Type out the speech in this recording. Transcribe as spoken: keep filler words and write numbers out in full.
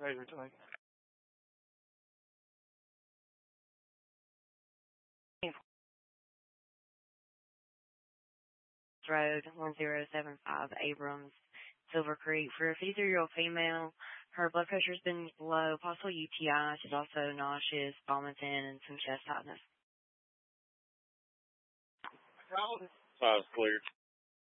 Razor Tag. Road, one zero seven five, Abrams, Silver Creek. For a fifty-three-year-old female, her blood pressure's been low, possible U T I. She's also nauseous, vomiting, and some chest tightness. How old is Five's cleared.